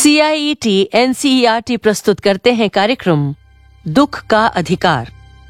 CIET NCERT प्रस्तुत करते हैं कार्यक्रम दुख का अधिकार।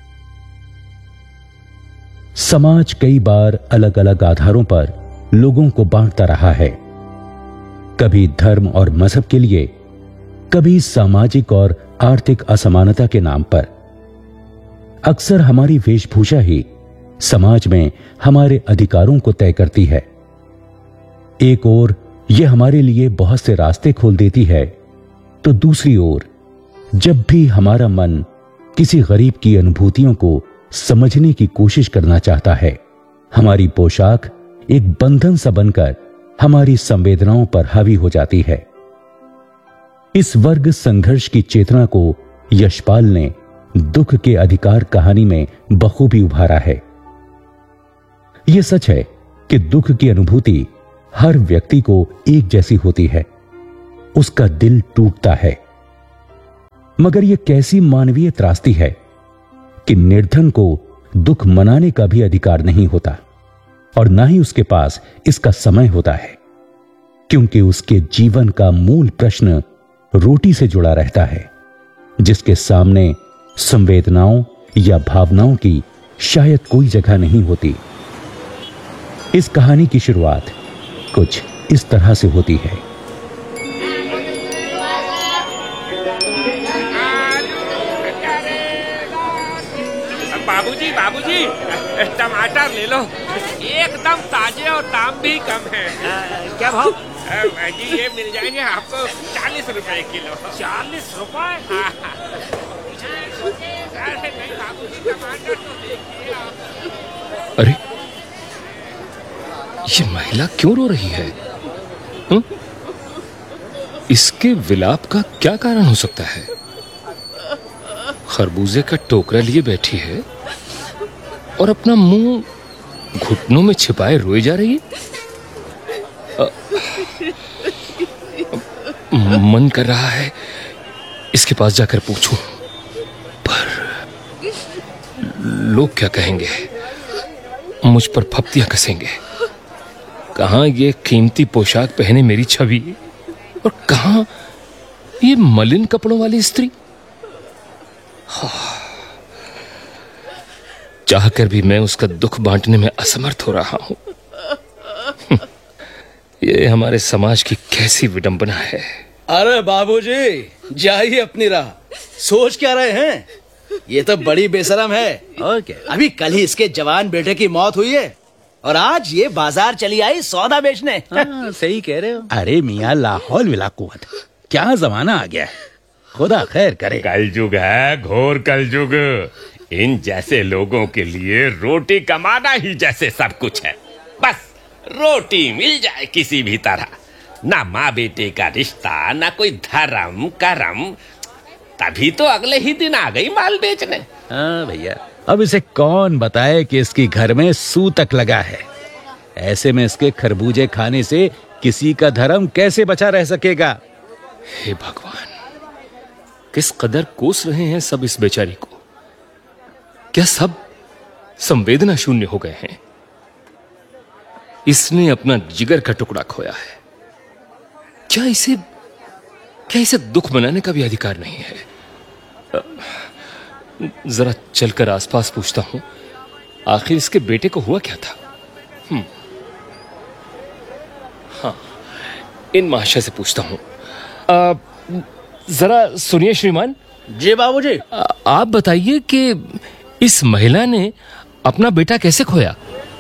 समाज कई बार अलग अलग आधारों पर लोगों को बांटता रहा है, कभी धर्म और मजहब के लिए, कभी सामाजिक और आर्थिक असमानता के नाम पर। अक्सर हमारी वेशभूषा ही समाज में हमारे अधिकारों को तय करती है। एक ओर यह हमारे लिए बहुत से रास्ते खोल देती है, तो दूसरी ओर जब भी हमारा मन किसी गरीब की अनुभूतियों को समझने की कोशिश करना चाहता है, हमारी पोशाक एक बंधन सा बनकर हमारी संवेदनाओं पर हावी हो जाती है। इस वर्ग संघर्ष की चेतना को यशपाल ने दुख के अधिकार कहानी में बखूबी उभारा है। यह सच है कि दुख की अनुभूति हर व्यक्ति को एक जैसी होती है, उसका दिल टूटता है। मगर यह कैसी मानवीय त्रासदी है कि निर्धन को दुख मनाने का भी अधिकार नहीं होता और ना ही उसके पास इसका समय होता है, क्योंकि उसके जीवन का मूल प्रश्न रोटी से जुड़ा रहता है, जिसके सामने संवेदनाओं या भावनाओं की शायद कोई जगह नहीं होती। इस कहानी की शुरुआत कुछ इस तरह से होती है। बाबूजी बाबूजी, टमाटर ले लो, एकदम ताजे और दाम भी कम है। क्या भाव? जी ये मिल जाएंगे आपको 40 रुपए किलो। 40 रुपए? अरे नहीं बाबूजी, टमाटर तो देखिए आप। अरे ये महिला क्यों रो रही है? इसके विलाप का क्या कारण हो सकता है? खरबूजे का टोकरा लिए बैठी है और अपना मुंह घुटनों में छिपाए रोए जा रही है। मन कर रहा है इसके पास जाकर पूछूं, पर लोग क्या कहेंगे? मुझ पर फप्तियां कसेंगे। कहां ये कीमती पोशाक पहने मेरी छवि और कहां ये मलिन कपड़ों वाली स्त्री। चाहकर भी मैं उसका दुख बांटने में असमर्थ हो रहा हूं। ये हमारे समाज की कैसी विडंबना है। अरे बाबूजी, जाइए अपनी राह। सोच क्या रहे हैं? ये तो बड़ी बेशरम है। और क्या, अभी कल ही इसके जवान बेटे की मौत हुई है और आज ये बाजार चली आई सौदा बेचने। सही कह रहे हो। अरे मियाँ, लाहौल विला कुव्वत, क्या जमाना आ गया है, खुदा खैर करे। कलयुग है, घोर कलयुग। इन जैसे लोगों के लिए रोटी कमाना ही जैसे सब कुछ है। बस रोटी मिल जाए किसी भी तरह, ना माँ बेटे का रिश्ता, ना कोई धर्म करम। तभी तो अगले ही दिन आ गई माल बेचने। हाँ भैया, अब इसे कौन बताए कि इसकी घर में सूतक लगा है। ऐसे में इसके खरबूजे खाने से किसी का धर्म कैसे बचा रह सकेगा? हे भगवान, किस कदर कोस रहे हैं सब इस बेचारी को। क्या सब संवेदना शून्य हो गए हैं? इसने अपना जिगर का टुकड़ा खोया है। क्या इसे दुख मनाने का भी अधिकार नहीं है? जरा चलकर आसपास पूछता हूं, आखिर इसके बेटे को हुआ क्या था। हाँ, इन महाशय से पूछता हूं। जरा सुनिए श्रीमान। जी बाबूजी। आप बताइए कि इस महिला ने अपना बेटा कैसे खोया?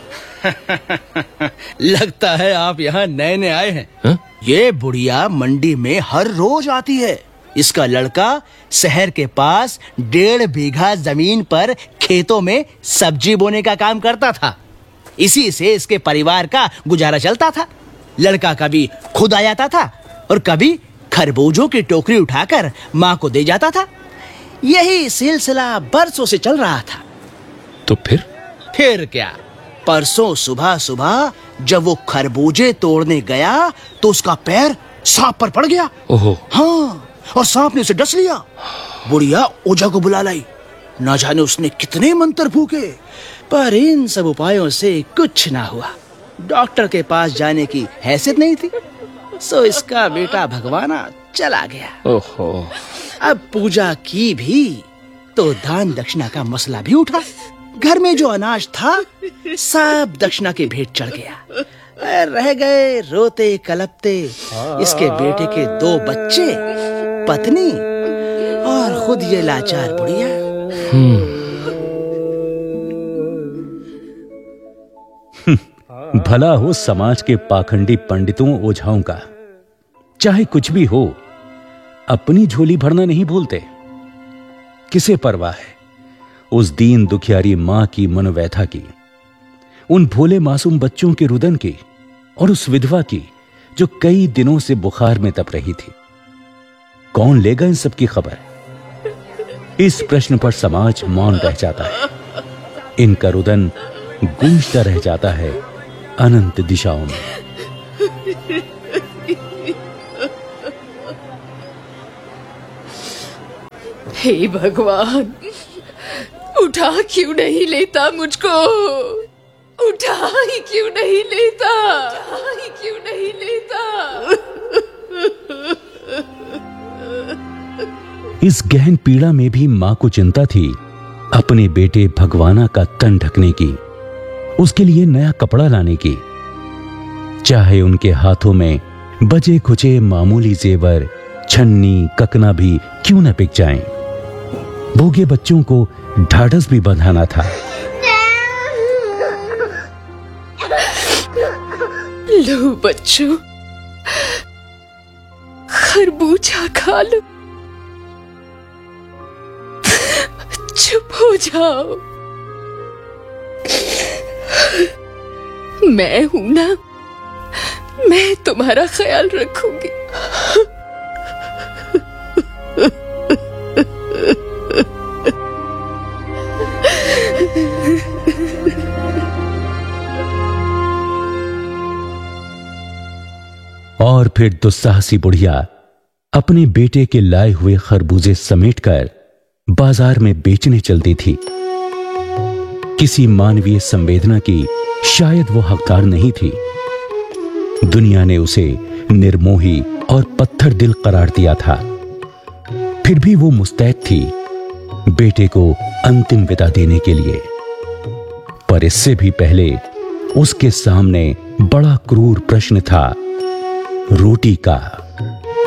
लगता है आप यहाँ नए नए आए हैं। हा? ये बुढ़िया मंडी में हर रोज आती है। इसका लड़का शहर के पास 1.5 बीघा जमीन पर खेतों में सब्जी बोने का काम करता था। इसी से इसके परिवार का गुजारा चलता था। लड़का कभी खुद आ जाता था और कभी खरबूजों की टोकरी उठाकर माँ को दे जाता था। यही सिलसिला बरसों से चल रहा था। तो फिर क्या, परसों सुबह सुबह जब वो खरबूजे तोड़ने गया तो उसका पैर सांप पर पड़ गया। ओहो। हाँ, और सांप ने उसे डस लिया। बुढ़िया ओझा को बुला लाई। न जाने उसने कितने मंत्र फूके, पर इन सब उपायों से कुछ ना हुआ। डॉक्टर के पास जाने की हैसियत नहीं थी। सो इसका बेटा भगवाना चला गया। ओहो। अब पूजा की भी तो दान दक्षिणा का मसला भी उठा। घर में जो अनाज था सब दक्षिणा के भेंट चढ़ गया। रह गए रोते कलपते इसके बेटे के 2 बच्चे, पत्नी और खुद ये लाचार बुढ़िया। भला हो समाज के पाखंडी पंडितों ओझाओं का, चाहे कुछ भी हो अपनी झोली भरना नहीं भूलते। किसे परवाह है उस दीन दुखियारी मां की मनोव्यथा की, उन भोले मासूम बच्चों के रुदन की, और उस विधवा की जो कई दिनों से बुखार में तप रही थी। कौन लेगा इन सब की खबर? इस प्रश्न पर समाज मौन रह जाता है। इनका रुदन गूंजता रह जाता है अनंत दिशाओं में। हे भगवान, उठा क्यों नहीं लेता मुझको? उठा ही क्यों नहीं लेता? उठा ही क्यों नहीं लेता? इस गहन पीड़ा में भी मां को चिंता थी अपने बेटे भगवाना का तन ढकने की, उसके लिए नया कपड़ा लाने की। चाहे उनके हाथों में बचे खुचे मामूली जेवर, छन्नी, ककना भी क्यों न बिक जाएं। भूखे बच्चों को ढाढ़स भी बंधाना था। लो बच्चों, खरबूजा खा लो, चुप हो जाओ। मैं हूं ना, मैं तुम्हारा ख्याल रखूंगी। और फिर दुस्साहसी बुढ़िया अपने बेटे के लाए हुए खरबूजे समेटकर बाजार में बेचने चलती थी। किसी मानवीय संवेदना की शायद वो हकदार नहीं थी। दुनिया ने उसे निर्मोही और पत्थर दिल करार दिया था। फिर भी वो मुस्तैद थी बेटे को अंतिम विदा देने के लिए। पर इससे भी पहले उसके सामने बड़ा क्रूर प्रश्न था, रोटी का।